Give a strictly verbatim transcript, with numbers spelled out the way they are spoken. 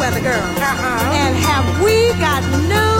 weather girls. Uh-huh. And have we got no